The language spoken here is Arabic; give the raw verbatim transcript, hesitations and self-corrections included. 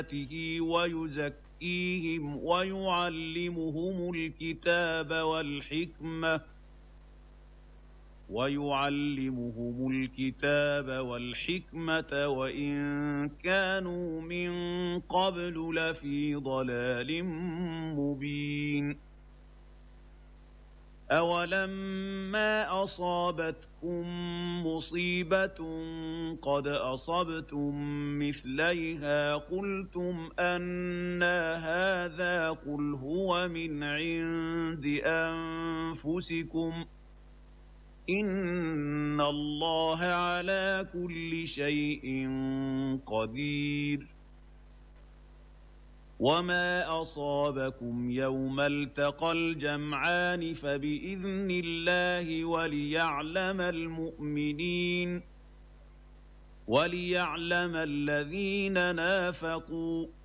ويزكيهم ويعلمهم الكتاب والحكمة ويعلمهم الكتاب والحكمة وإن كانوا من قبل لفي ضلال مبين. أولما أصابتكم مصيبة قد أصبتم مثليها قلتم أنى هذا قل هو من عند أنفسكم إن الله على كل شيء قدير. وما أصابكم يوم التقى الجمعان فبإذن الله وليعلم المؤمنين وليعلم الذين نافقوا